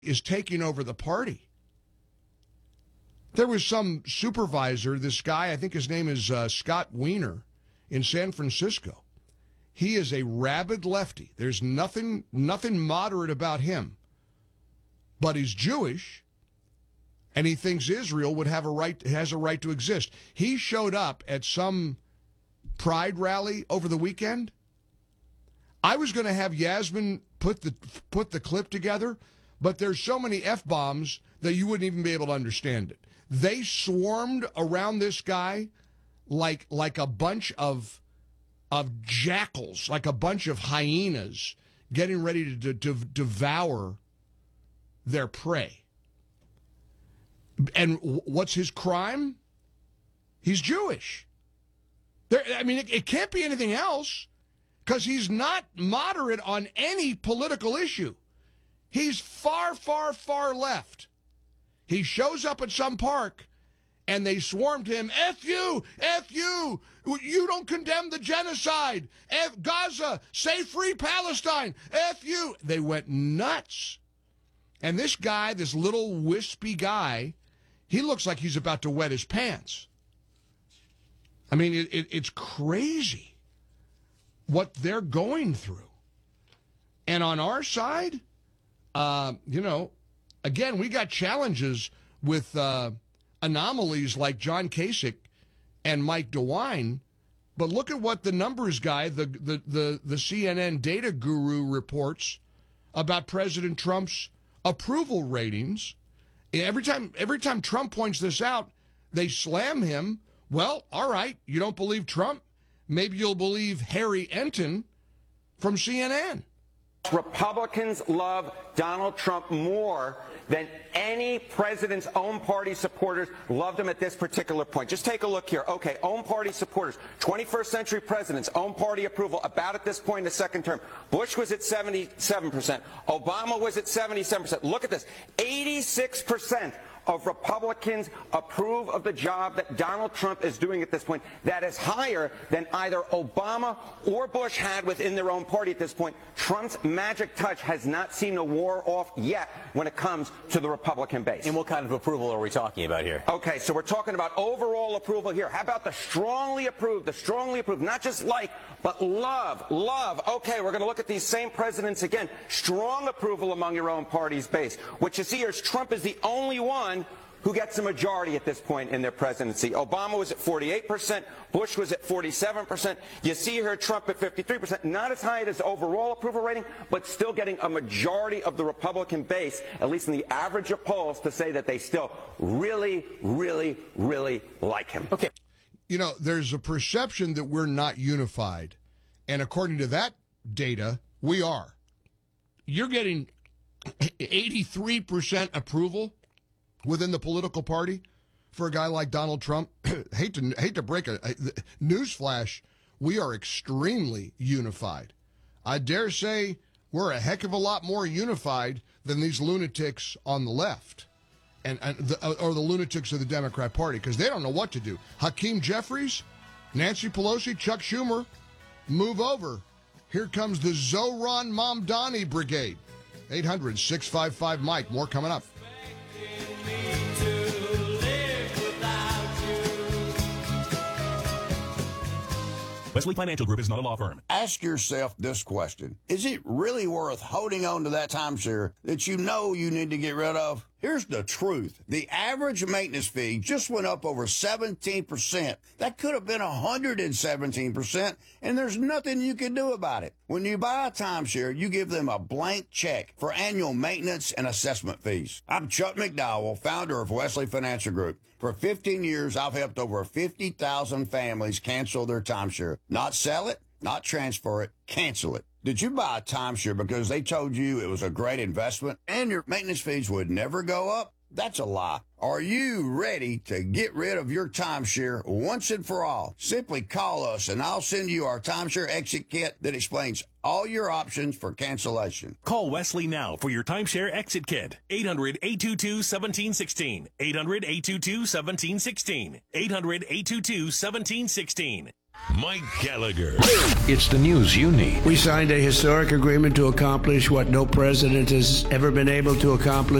is taking over the party. There was some supervisor, this guy, I think his name is Scott Wiener in San Francisco. He is a rabid lefty. There's nothing moderate about him. But he's Jewish, and he thinks Israel has a right to exist. He showed up at some pride rally over the weekend. I was going to have Yasmin put the clip together, but there's so many F-bombs that you wouldn't even be able to understand it. They swarmed around this guy like a bunch of jackals, like a bunch of hyenas getting ready to devour their prey. And what's his crime? He's Jewish. It can't be anything else, because he's not moderate on any political issue. He's far, far, far left. He shows up at some park, and they swarmed him. F you! F you! You don't condemn the genocide! F Gaza! Say free Palestine! F you! They went nuts. And this guy, this little wispy guy, he looks like he's about to wet his pants. I mean, it's crazy what they're going through. And on our side, again, we got challenges with anomalies like John Kasich and Mike DeWine. But look at what the numbers guy, the CNN data guru, reports about President Trump's approval ratings. Every time Trump points this out, they slam him. Well, all right, you don't believe Trump? Maybe you'll believe Harry Enton from CNN. Republicans love Donald Trump more than any president's own party supporters loved him at this particular point. Just take a look here. Okay, own party supporters, 21st century presidents, own party approval, about at this point in the second term. Bush was at 77%. Obama was at 77%. Look at this, 86% of Republicans approve of the job that Donald Trump is doing at this point. That is higher than either Obama or Bush had within their own party at this point. Trump's magic touch has not seemed to wear off yet when it comes to the Republican base. And what kind of approval are we talking about here? Okay, so we're talking about overall approval here. How about the strongly approved, not just like, but love. Okay, we're going to look at these same presidents again. Strong approval among your own party's base. What you see here is Trump is the only one who gets a majority at this point in their presidency. Obama was at 48%, Bush was at 47%. You see here Trump at 53%, not as high as overall approval rating, but still getting a majority of the Republican base, at least in the average of polls, to say that they still really, really, really like him. Okay. You know, there's a perception that we're not unified, and according to that data, we are. You're getting 83% approval within the political party for a guy like Donald Trump. hate to break a newsflash, we are extremely unified. I dare say we're a heck of a lot more unified than these lunatics on the left or the lunatics of the Democrat Party, because they don't know what to do. Hakeem Jeffries, Nancy Pelosi, Chuck Schumer, move over. Here comes the Zohran Mamdani Brigade. 800-655-MIKE. More coming up. Wesley Financial Group is not a law firm. Ask yourself this question. Is it really worth holding on to that timeshare that you know you need to get rid of? Here's the truth. The average maintenance fee just went up over 17%. That could have been 117%, and there's nothing you can do about it. When you buy a timeshare, you give them a blank check for annual maintenance and assessment fees. I'm Chuck McDowell, founder of Wesley Financial Group. For 15 years, I've helped over 50,000 families cancel their timeshare. Not sell it, not transfer it, cancel it. Did you buy a timeshare because they told you it was a great investment and your maintenance fees would never go up? That's a lie. Are you ready to get rid of your timeshare once and for all? Simply call us and I'll send you our timeshare exit kit that explains all your options for cancellation. Call Wesley now for your timeshare exit kit. 800-822-1716. 800-822-1716. 800-822-1716. Mike Gallagher. It's the news you need. We signed a historic agreement to accomplish what no president has ever been able to accomplish.